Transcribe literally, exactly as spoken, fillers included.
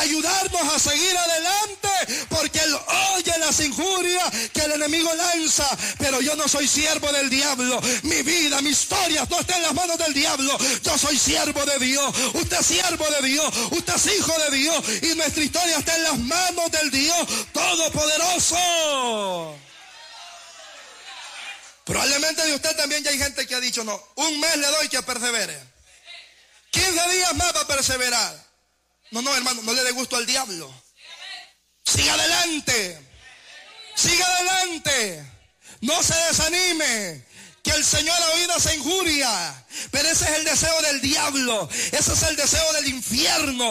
ayudarnos a seguir adelante, porque Él oye las injurias que el enemigo lanza. Pero yo no soy siervo del diablo. Mi vida, mi historia no está en las manos del diablo. Yo soy siervo de Dios. Usted es siervo de Dios. Usted es hijo de Dios. Y nuestra historia está en las manos del Dios Todopoderoso. Probablemente de usted también ya hay gente que ha dicho, no, un mes le doy que persevere. quince días más para perseverar. No, no, hermano, no le dé gusto al diablo. Siga adelante. Siga adelante. No se desanime. Que el Señor ha oído esa injuria. Pero ese es el deseo del diablo. Ese es el deseo del infierno.